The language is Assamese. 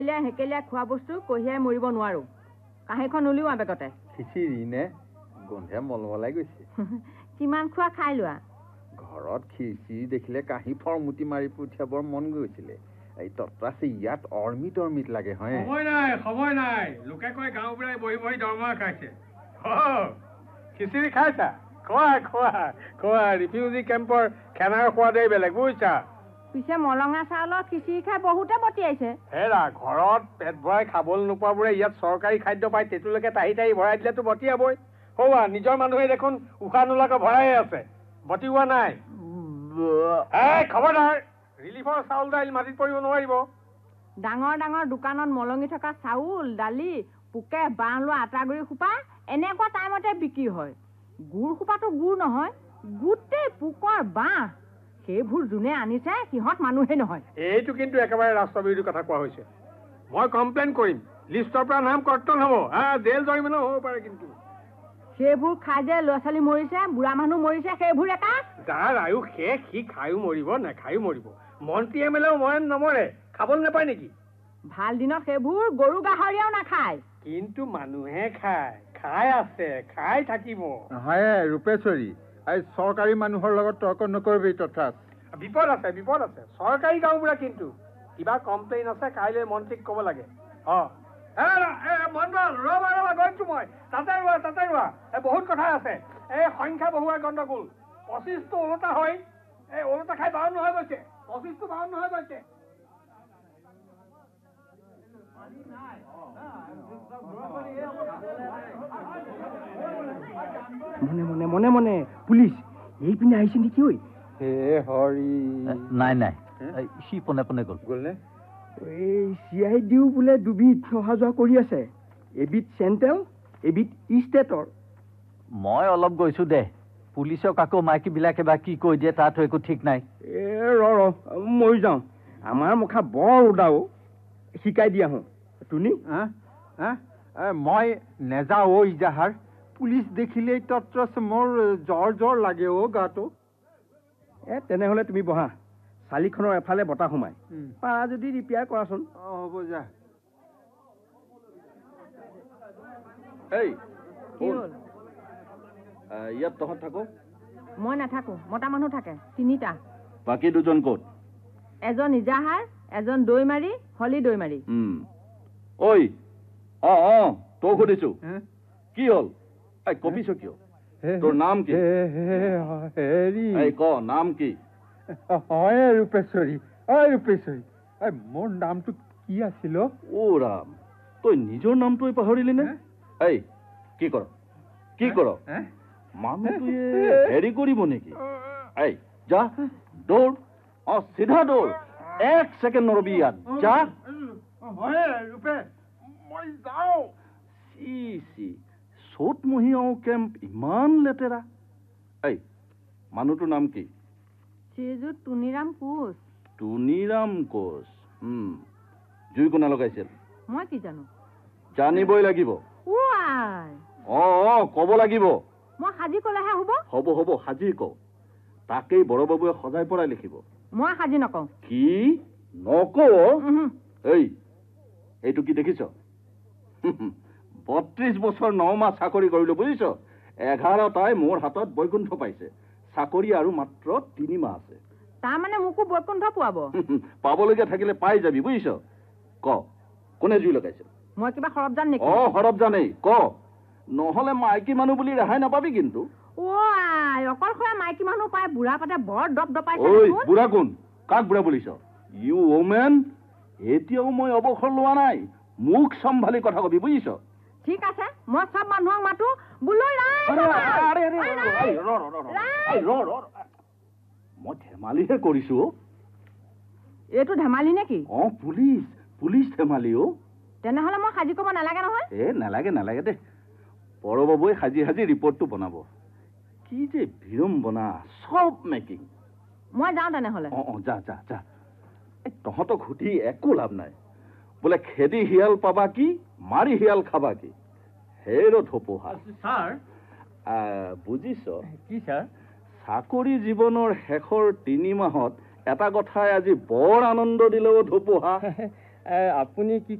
হেকেলীয়া খোৱা বস্তু কঢ়িয়াই মৰিব নোৱাৰো কাঁহীখন উলিওৱা বেগতে খিচিৰি নে গন্ধে মলমলাই গৈছে কিমান খোৱা খাই লোৱা ঘৰত খিচিৰি দেখিলে কাঁহী ফৰমুটি মাৰি পঠিয়াবৰ মন গৈছিলে এই তত্ৰাছে ইয়াত অৰ্মিত লাগে হয় সময় নাই লোকে কয় গাঁও বুঢ়াই বহি বহি দৰমহা খাইছে খিচিৰি খাইছা খোৱা ৰিফিউজি কেম্পৰ খানাৰ সোৱাদেই বেলেগ বুজিছা পিছে মলঙা চাউলৰ খিচিৰি খাই বহুতে বতিয়াইছে হেৰা ঘৰত পেট ভৰাই খাবলৈ নোপোৱাবোৰে ইয়াত চৰকাৰী খাদ্য পায় তেতুলৈকে টাহি ভৰাই দিলেতো বতিয়াবই হৌৱা নিজৰ মানুহে দেখোন উশাহ নোলোৱাকৈ ভৰাইয়ে আছে বতিওৱা নাই খবৰদাৰ ৰিলিফৰ চাউল দাইল মাটিত পৰিব নোৱাৰিব ডাঙৰ ডাঙৰ দোকানত মলঙি থকা চাউল দালি পোকে বাঁহ লোৱা আটাগুৰি সোপা এনেকুৱা টাইমতে বিক্ৰী হয় গুড় সোপাটো গুড় নহয় গোটেই পোকৰ বাঁহ সেইবোৰ যোনে আনিছে সিহঁত মানুহে নহয় এইটো কিন্তু একেবাৰে ৰাষ্ট্ৰবিৰোধী কথা কোৱা হৈছে মই কমপ্লেইন কৰিম লিষ্টৰ পৰা নাম কৰ্তন হ'ব জেল জৰিমনা হ'ব পাৰে কিন্তু সেইবোৰ খাই যে ল'ৰা ছোৱালী মৰিছে বুঢ়া মানুহ মৰিছে সেইবোৰ এটা যাৰ আয়ু শেষ সি খায়ো মৰিব নাখায়ো মৰিব মন্ত্ৰী এম এল এও মৰে নমৰে খাবলৈ নাপায় নেকি ভাল দিনত সেইবোৰ গৰু গাহৰিয়াও নাখায় কিন্তু মানুহে খাই আছে খাই থাকিব হয় ৰূপেশ্বৰী এই চৰকাৰী মানুহৰ লগত তৰ্ক নকৰিবি তথা বিপদ আছে চৰকাৰী গাঁওবুঢ়া কিন্তু কিবা কমপ্লেইন আছে কাইলৈ মন্ত্ৰীক ক'ব লাগে মণ্ডল ৰবা গৈছো মই তাতে ৰোৱা বহুত কথা আছে এই সংখ্যা বহুৱাৰ গণ্ডগোল 25টো ওলোটা হয় এই ওলোটা খাই 52 হৈ গৈছে 25টো 52 হৈ গৈছে মনে মনে পুলিচ এই পিনে আহিছে নেকি ঐ হে হৰি নাই সি পোনে পোনে গ'লনে এই CIDও বোলে দুবিধ অহা যোৱা কৰি আছে এবিধ চেণ্ট্ৰেল এবিধ ষ্টেটৰ মই অলপ গৈছো দে পুলিচক আকৌ মাইকীবিলাকে বা কি কৈ দিয়ে তাতো একো ঠিক নাই মই যাওঁ আমাৰ মুখা বৰ উদাও শিকাই দিয়া হওঁ তুনি মই নেযাওঁ ইজাহাৰ পুলিচ দেখিলেই তত্ৰছ মোৰ জ্বৰ লাগে গাটো তেনেহ'লে তুমি বহা চালিখনৰ এফালে বতাহ সোমাই পাৰা যদি ৰিপেয়াৰ কৰাচোন হ'ব যা ইয়াত তহঁত থাকো মই নাথাকো মতা মানুহ থাকে 3টা বাকী 2জন ক'ত এজন ইজাহাৰ এজন দৈমাৰী হলি দৈমাৰী ঐ তোক সুধিছো কি হ'ল কপিছ কিয় তোৰ নাম কি ক নাম কি হয় ৰূপেশ্বৰী মোৰ নামটো কি আছিল ৰাম তই নিজৰ নামটোৱে পাহৰিলি নে কি কৰ মানুহটোৱে হেৰি কৰিব নেকি যা দৌৰ চিধা দৌৰ 1 ছেকেণ্ড নৰবি ইয়াত যা চ'তমহীয়া কেম্প ইমান লেতেৰা মানুহটোৰ নাম কি শ্ৰীযুত টুনিৰাম কোচ জুই কোনে লগাইছিল মই কি জানো জানিবই লাগিব ক'ব লাগিব মই সাজি ক'লেহে হ'ব সাজি ক তাকেই বৰবাবুৱে সজাই পৰাই লিখিব মই সাজি নকওঁ কি নকওঁ এইটো কি দেখিছ 32 বছৰ 9 মাহ চাকৰি কৰিলো বুজিছ 11টাই মোৰ হাতত বৈকুণ্ঠ পাইছে চাকৰি আৰু মাত্ৰ 3 মাহ আছে তাৰমানে মোকো বৈকুণ্ঠ পোৱাব পাবলগীয়া থাকিলে পাই যাবি বুজিছ কোনে জুই লগাইছে মই কিবা সৰব জান নেকি সৰব জানেই নহ'লে মাইকী মানুহ বুলি ৰেহাই নাপাবি কিন্তু অকলশৰে মাইকী মানুহ পাই বুঢ়া পাতে বৰ দপদপাইছে বুঢ়া কোন কাক বুঢ়া বুলিছ ইউ ওমেন এতিয়াও মই অৱসৰ লোৱা নাই মুখ চম্ভালি কথা কবি বুজিছ ঠিক আছে মই সব মানুহক মাতো বুলো মই ধেমালিহে কৰিছো এইটো ধেমালি নেকি পুলিচ ধেমালি তেনেহ'লে মই সাজি ক'ব নালাগে নহয় নালাগে দে বৰবাবুৱে সাজি ৰিপৰ্টটো বনাব কি যে বিড়ম্বনা সব মেকিং মই যাওঁ তেনেহ'লে যা তহঁতক সুধি একো লাভ নাই বোলে খেদি শিয়াল পাবা কি মাৰি শিয়াল খাবা কি হেৰ ধপোহা বুজিছ কি ছাৰ চাকৰি জীৱনৰ শেষৰ 3 মাহত এটা কথাই আজি বৰ আনন্দ দিলেও ধপোহা আপুনি কি